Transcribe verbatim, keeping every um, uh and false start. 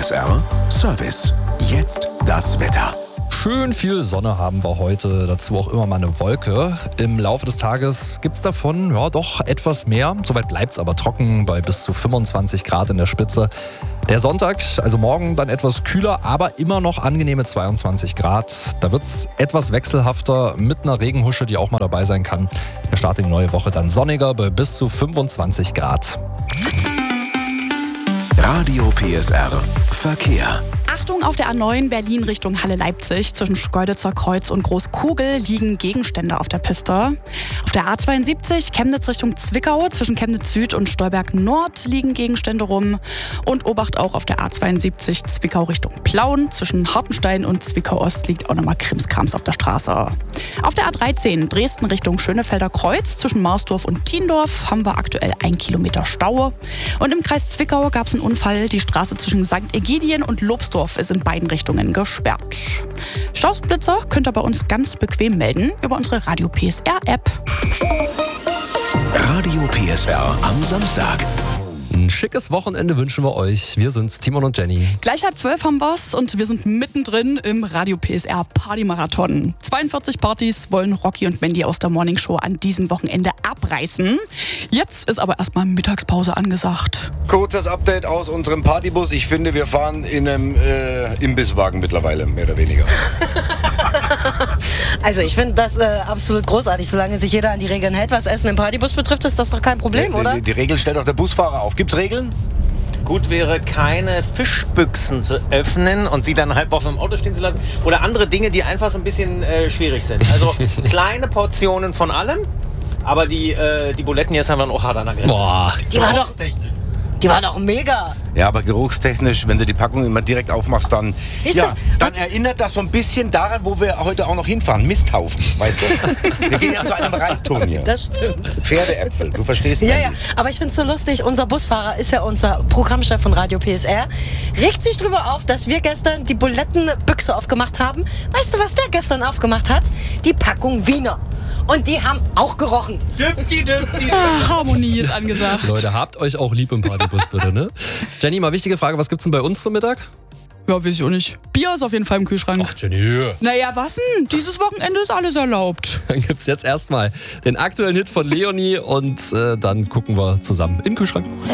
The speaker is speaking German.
S R Service. Jetzt das Wetter. Schön viel Sonne haben wir heute, dazu auch immer mal eine Wolke. Im Laufe des Tages gibt es davon ja doch etwas mehr. Soweit bleibt es aber trocken bei bis zu fünfundzwanzig Grad in der Spitze. Der Sonntag, also morgen, dann etwas kühler, aber immer noch angenehme zweiundzwanzig Grad. Da wird es etwas wechselhafter mit einer Regenhusche, die auch mal dabei sein kann. Der Start in die neue Woche dann sonniger bei bis zu fünfundzwanzig Grad. Radio P S R Verkehr. Achtung, auf der A neun Berlin Richtung Halle-Leipzig. Zwischen Schkeuditzer Kreuz und Großkugel liegen Gegenstände auf der Piste. Auf der A zweiundsiebzig Chemnitz Richtung Zwickau. Zwischen Chemnitz Süd und Stolberg Nord liegen Gegenstände rum. Und Obacht auch auf der A zweiundsiebzig Zwickau Richtung Plauen. Zwischen Hartenstein und Zwickau Ost liegt auch nochmal Krimskrams auf der Straße. Auf der A dreizehn Dresden Richtung Schönefelder Kreuz. Zwischen Marsdorf und Tiendorf haben wir aktuell ein Kilometer Stau. Und im Kreis Zwickau gab es einen Unfall. Die Straße zwischen Sankt Ägidien und Lobsdorf ist in beiden Richtungen gesperrt. Staus und Blitzer könnt ihr bei uns ganz bequem melden über unsere Radio P S R App. Radio P S R am Samstag. Ein schickes Wochenende wünschen wir euch. Wir sind's, Timon und Jenny. Gleich halb zwölf haben wir's und wir sind mittendrin im Radio P S R Party-Marathon. zweiundvierzig Partys wollen Rocky und Mandy aus der Morningshow an diesem Wochenende abreißen. Jetzt ist aber erstmal Mittagspause angesagt. Kurzes Update aus unserem Partybus. Ich finde, wir fahren in einem äh, Imbisswagen mittlerweile, mehr oder weniger. Also ich finde das äh, absolut großartig. Solange sich jeder an die Regeln hält, was Essen im Partybus betrifft, ist das doch kein Problem, die, oder? Die, die Regel stellt doch der Busfahrer auf. Gibt's Regeln? Gut wäre, keine Fischbüchsen zu öffnen und sie dann halb auf dem Auto stehen zu lassen. Oder andere Dinge, die einfach so ein bisschen äh, schwierig sind. Also kleine Portionen von allem, aber die, äh, die Buletten jetzt haben wir dann auch hart an der Grenze. Boah, Die war doch, die war doch mega. Ja, aber geruchstechnisch, wenn du die Packung immer direkt aufmachst, dann, Ist ja, das- dann erinnert das so ein bisschen daran, wo wir heute auch noch hinfahren. Misthaufen, weißt du? Wir gehen ja zu einem Reitturnier. Das stimmt. Pferdeäpfel, du verstehst Ja, mich. ja, aber ich finde es so lustig, unser Busfahrer ist ja unser Programmchef von Radio P S R, regt sich drüber auf, dass wir gestern die Bulettenbüchse aufgemacht haben. Weißt du, was der gestern aufgemacht hat? Die Packung Wiener. Und die haben auch gerochen. Düfti, düfti. Ah, Harmonie ist angesagt. Leute, habt euch auch lieb im Partybus bitte, ne? Jenny, mal wichtige Frage, was gibt's denn bei uns zum Mittag? Ja, weiß ich auch nicht. Bier ist auf jeden Fall im Kühlschrank. Ach, Jenny. Naja, was denn? Dieses Wochenende ist alles erlaubt. Dann gibt's jetzt erstmal den aktuellen Hit von Leonie und äh, dann gucken wir zusammen im Kühlschrank.